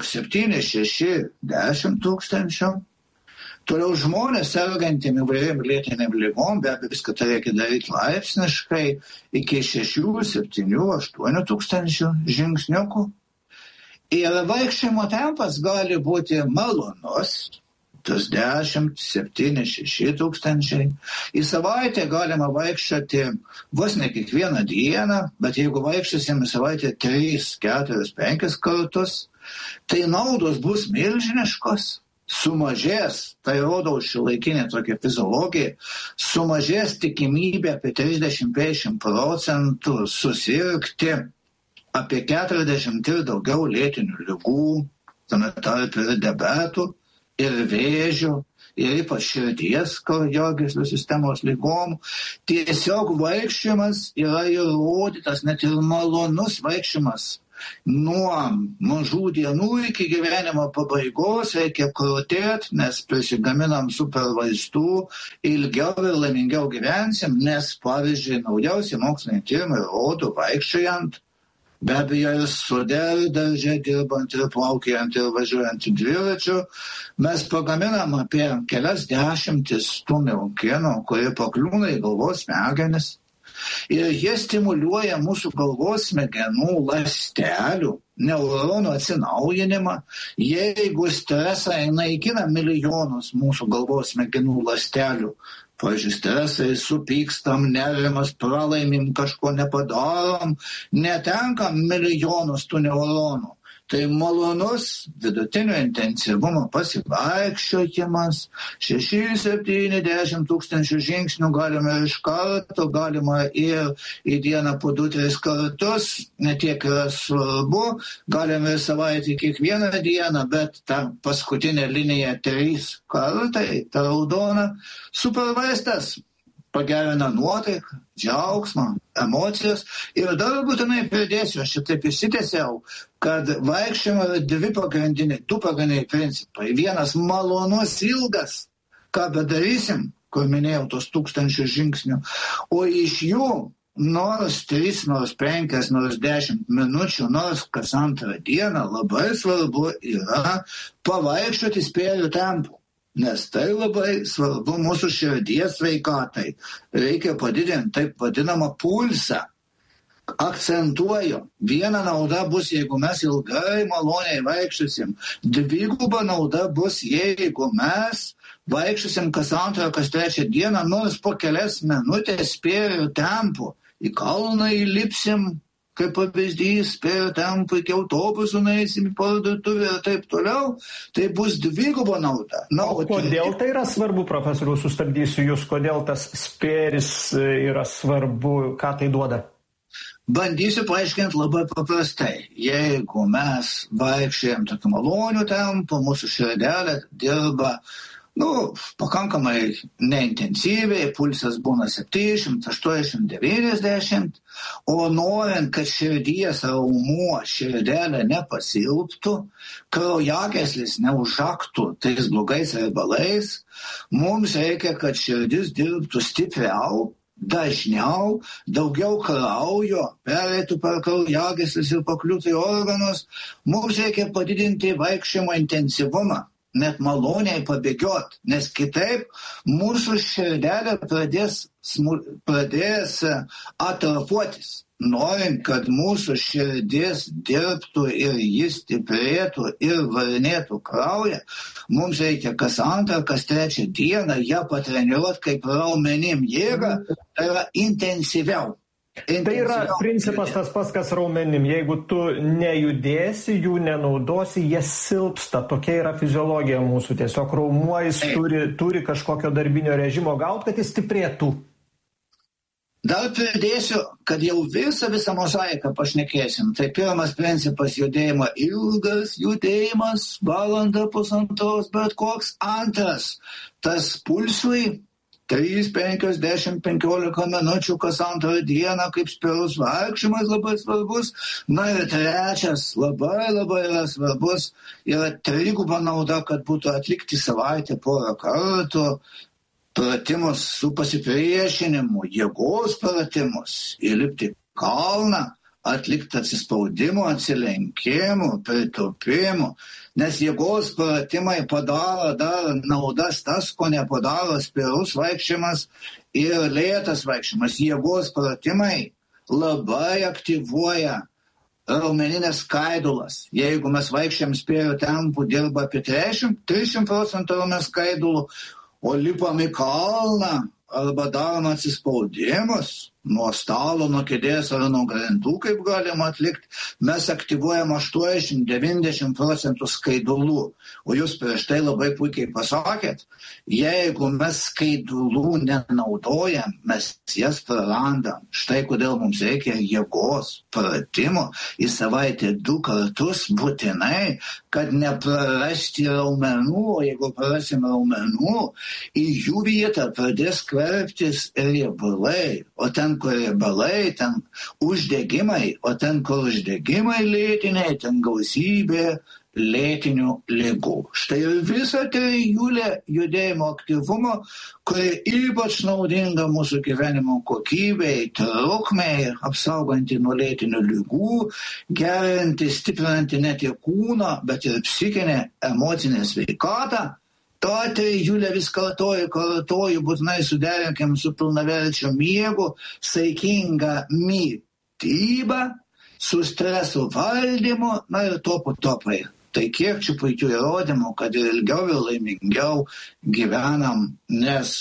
7-6-10 tūkstančių. Toliau žmonės sergantiem įvairiam lėtiniam ligom, be abejo viską tai reikia daryti laipsniškai, iki 6-7-8 tūkstančių žingsniukų. Ir vaikščiojimo tempas gali būti malonus, tas 10, 7, 6 tūkstančiai. Į savaitę galima vaikščioti vos ne kiekvieną dieną, bet jeigu vaikščiosim į savaitę 3, 4, 5 kartus, tai naudos bus milžiniškos. Sumažės, tai rodo šiuolaikinė tokia fiziologija, sumažės tikimybė apie 30-50% susirgti, apie 40 ir daugiau lėtinių ligų, tame tarp ir diabetų, ir vėžių, ir ypač širdies kraujagyslių sistemos ligom. Tiesiog vaikščiojimas yra įrodytas, net ir malonus vaikščiojimas. Nuo mažų dienų iki gyvenimo pabaigos reikia krūtėti, nes prisigaminam super vaistų, ilgiau ir laimingiau gyvensim, nes, pavyzdžiui, naujausi moksliniai tyrimai rodo vaikščiojant, be abejo, ir sode, darže dirbant, ir plaukiant, ir važiuojant dviračiu, mes pagaminam apie kelias dešimtis tų miokinų, kurie pakliūna į galvos smegenis. Ir jie stimuliuoja mūsų galvos smegenų ląstelių, neuronų atsinaujinimą. Jeigu stresai naikina milijonus mūsų galvos smegenų ląstelių, pavyzdžiui, stresai, supykstam, nerimas, pralaimim, kažko nepadarom, netenkam milijonus tų neuronų. tai malonus vidutinio intensyvumo pasivaikščiojimas, 6-7 tūkstančių žingsnių galima iš karto, galima ir į dieną po 2-3 kartus, netiek yra svarbu, galima ir savaitį kiekvieną dieną, bet ta paskutinė linija 3 kartai, ta raudona, supervaistas. Pagerina nuotaiką, džiaugsmą, emocijas. Ir dar būtinai pridėsiu, aš šitaip išsitęsiau, kad vaikščiojimo yra 2 pagrindiniai principai. Vienas malonus ilgas, ką bedarysim, kur minėjau tos 1000 žingsnių, o iš jų nors 3, nors 5, nors 10 minučių, nors kas antrą dieną labai svarbu yra pavaikščioti spėrių tempu. Nes tai labai svarbu mūsų širdies sveikatai. Reikia padidinti taip vadinamą pulsą. Akcentuoju, viena nauda bus, jeigu mes ilgai maloniai vaikščiosim. 2 nauda bus, jeigu mes vaikščiosim kas antrą, kas trečią dieną, nors po kelias minutės spėrių tempu. Į kalną įlipsim, kaip pavyzdys, spėrių tempu, iki autobusų nueisim į parduotuvę ir taip toliau, tai bus 2 nauda. O kodėl tai yra svarbu, profesoriau, sustabdysiu jūs, kodėl tas spėris yra svarbu, ką tai duoda? Bandysiu paaiškinti labai paprastai. Jeigu mes vaikščiojam tokiu maloniu tempu, mūsų širdelė dirba pakankamai neintensyviai, pulsas būna 70, 80, 90, o norint, kad širdies raumuo, širdelė nepasilptų, kraujagyslis neužaktų tais blogais riebalais, mums reikia, kad širdis dirbtų stipriau, dažniau, daugiau kraujo pereitų per kraujagyslis ir pakliūtų į organus. Mums reikia padidinti vaikščiojimo intensyvumą. Net maloniai pabėgiot, nes kitaip mūsų širdelė pradės atrofuotis. Norint, kad mūsų širdis dirbtų ir jis stiprėtų ir varinėtų kraują, mums reikia kas antrą, kas trečią dieną ją patreniruoti kaip raumenim jėgą, tai yra intensyviau. Tai yra principas tas pats, kas raumenim. Jeigu tu nejudėsi, jų nenaudosi, jie silpsta. Tokia yra fiziologija mūsų. Tiesiog raumuojas turi kažkokio darbinio režimo gaut, kad jis stiprėtų. Dar pridėsiu, kad jau visą mozaiką pašnekėsim. Tai pirmas principas judėjimo ilgas judėjimas, valandą pusantros, bet koks. Antras, tas pulsui 3, 5, 10, 15 minučių kas antrą dieną, kaip spėrus vaikščiojimas labai svarbus. Na ir trečias, labai yra svarbus, yra 3 nauda, kad būtų atlikti savaitę porą kartų, pratimus su pasipriešinimu, jėgos pratimus, įlipti kalną, atlikti atsispaudimų, atsilenkimų, pritūpimų, nes jėgos pratimai padaro dar naudas tas, ko nepadaro spėrus vaikščiojimas ir lėtas vaikščiojimas. Jėgos pratimai labai aktyvuoja raumeninės skaidulas. Jeigu mes vaikščiam spėrių tempu, dirba apie 300% raumenų skaidulų, o lipam į kalną arba darom atsispaudimus nuo stalo, nuo kėdės ar nuo grindų, kaip galima atlikti, mes aktyvuojam 80-90% skaidulų. O jūs prieš tai labai puikiai pasakėt, jeigu mes skaidulų nenaudojam, mes jas prarandam. Štai kodėl mums reikia jėgos pratimų į savaitę 2 kartus būtinai, kad neprarasti raumenų, o jeigu prarasim raumenų, į jų vietą pradės skverbtis riebalai, o ten, kur riebalai, ten uždegimai, o ten, kur uždegimai lėtiniai, ten gausybė lėtinių ligų. Štai visa trijulė judėjimo aktyvumo, kuri ypač naudinga mūsų gyvenimo kokybei, trukmei, apsauganti nuo lėtinių ligų, gerinti, stiprinanti ne tik kūną, bet ir psichinę, emocinę sveikatą. To trijulę vis kartoju, būtinai suderinkim su pilnaverčiu miegu, saikinga mytyba, su streso valdymu, na ir topai. Tai kiek čia puikių įrodymų, kad ir ilgiau ir laimingiau gyvenam, nes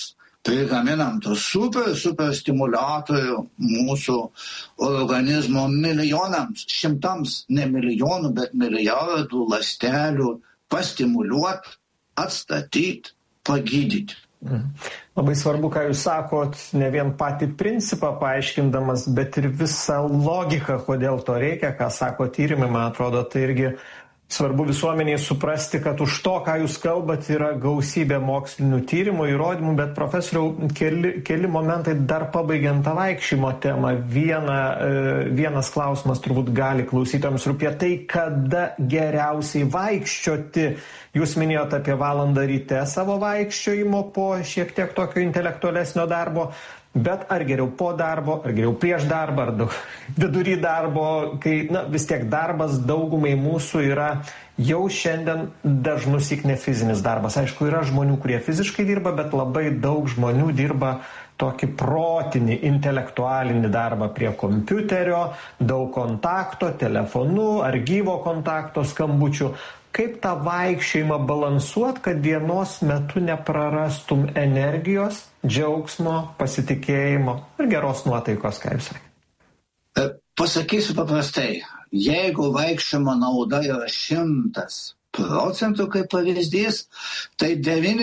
prigaminam tų super stimuliatorių mūsų organizmo milijonams, šimtams, ne milijonų, bet milijardų ląstelių pastimuliuoti, atstatyti, pagydyti. Labai svarbu, ką jūs sakot, ne vien patį principą paaiškindamas, bet ir visą logiką, kodėl to reikia, ką sako tyrimai, man atrodo, tai irgi svarbu visuomeniai suprasti, kad už to, ką jūs kalbat, yra gausybė mokslinių tyrimų, įrodymų, bet profesoriau, keli momentai dar pabaigiant tą vaikščiojimo temą. Vienas klausimas turbūt gali klausytojams rūpėti, tai kada geriausiai vaikščioti. Jūs minėjote apie valandą ryte savo vaikščiojimo po šiek tiek tokio intelektualesnio darbo. Bet ar geriau po darbo, ar geriau prieš darbą, ar vidury darbo, kai vis tiek darbas daugumai mūsų yra jau šiandien dažnusik ne fizinis darbas. Aišku, yra žmonių, kurie fiziškai dirba, bet labai daug žmonių dirba tokį protinį, intelektualinį darbą prie kompiuterio, daug kontakto, telefonu ar gyvo kontakto skambučių. Kaip tą vaikščiojimą balansuot, kad dienos metu neprarastum energijos, džiaugsmo, pasitikėjimo ir geros nuotaikos, ką jūs sakėte? Pasakysiu paprastai, jeigu vaikščiojimo nauda yra 100%, kaip pavyzdys, tai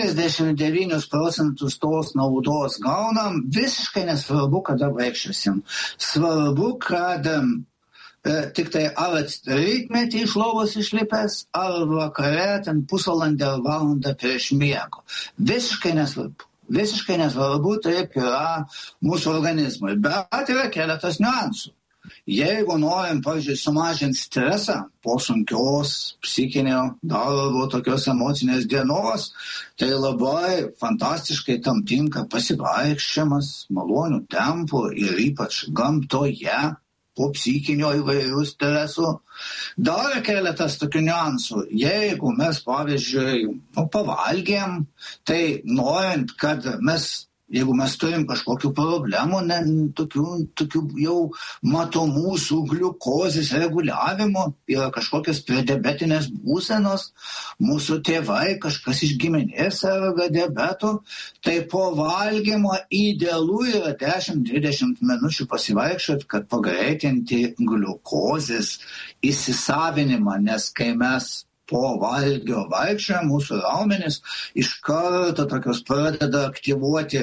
99% tos naudos gaunam, visiškai nesvarbu, kada vaikščiosim. Svarbu, kad tik tai ar rytmetį iš lovos išlipęs, ar vakare ten pusvalandį ar valandą prieš miego. Visiškai nesvarbu. Visiškai nesvarbu, taip yra mūsų organizmui. Bet yra keletas niuansų. Jeigu norim, pavyzdžiui, sumažinti stresą po sunkios psichinio darbo, tokios emocinės dienos, tai labai fantastiškai tam tinka pasivaikščiojimas malonių tempų ir ypač gamtoje, po psichinio įvairių stresų. Dar keletas tokių niuansų. Jeigu mes, pavyzdžiui, pavalgėm, tai norint, kad jeigu mes turim kažkokių problemų, tokių jau matomų su gliukozės reguliavimu, yra kažkokios prediabetinės būsenos, mūsų tėvai, kažkas iš giminės serga diabetu, tai po valgymo idealu yra 10-20 minučių pasivaikščioti, kad pagreitinti gliukozės įsisavinimą, nes kai mes po valgio vaikščiojam, mūsų raumenys iš karto tokios pradeda aktyvuoti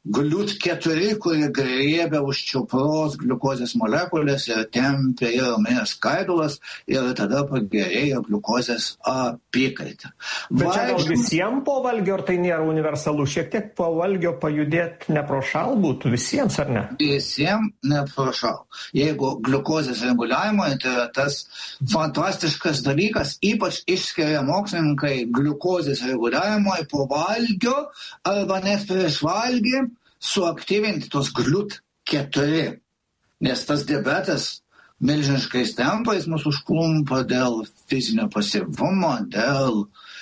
GLUT4, kuri griebia už čiupros gliukozės molekulės ir tempia į raumenės skaidulas ir tada pagerėja gliukozės apykaita. Bet čia gal visiems po valgio, ar tai nėra universalu? Šiek tiek po valgio pajudėti neprošal būtų visiems, ar ne? Visiems neprošal. Jeigu gliukozės reguliavimo, tai yra tas fantastiškas dalykas, ypač išskiria mokslininkai gliukozės reguliavimo po valgio arba net prieš valgį, suaktyvinti tos GLUT4, nes tas diabetas milžiniškais tempais mūsų užklumpa dėl fizinio pasyvumo, dėl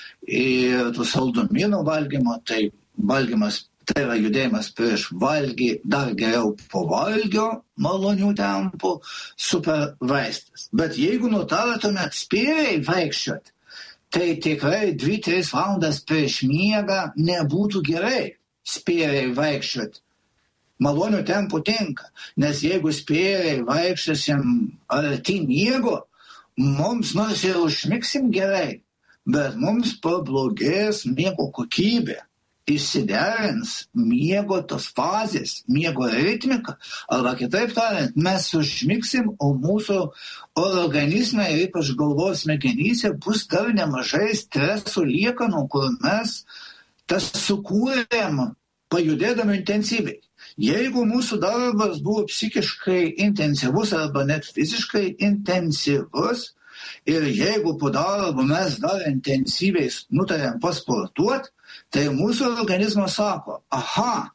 ir tų saldumynų valgymo, tai valgymas, tai yra judėjimas prieš valgį, dar geriau po valgio malonių tempų, super vaistas. Bet jeigu nutartumėt spėriai vaikščioti, tai tikrai 2-3 valandas prieš miegą nebūtų gerai. Spėriai vaikščioti. Malonių tempų tinka, nes jeigu spėriai vaikščiosim arti miego, mums nors ir užmigsim gerai, bet mums pablogės miego kokybė. Išsiderins miego tos fazės, miego ritmika, arba kitaip tariant, mes užmigsim, o mūsų organizme ir ypač galvos smegenyse bus dar nemažai streso liekanų, kur mes tas sukūrėm pajudėdami intensyviai. Jeigu mūsų darbas buvo psichiškai intensyvus arba net fiziškai intensyvus ir jeigu po darbo mes dar intensyviai nutarėm pasportuoti, tai mūsų organizmas sako, aha,